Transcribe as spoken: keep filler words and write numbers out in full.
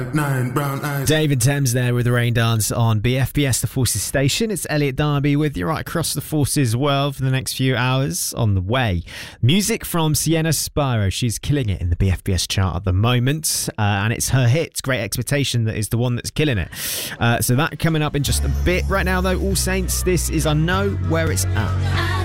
Nine brown eyes. David Thames there with the Rain Dance on B F B S The Forces station. It's Elliot Darby with you right across the Forces world for the next few hours on the way. Music from Sienna Spiro. She's killing it in the B F B S chart at the moment, uh, and it's her hit Great Expectation that is the one that's killing it. Uh, so that coming up in just a bit. Right now though, All Saints, this is I Know Where It's At.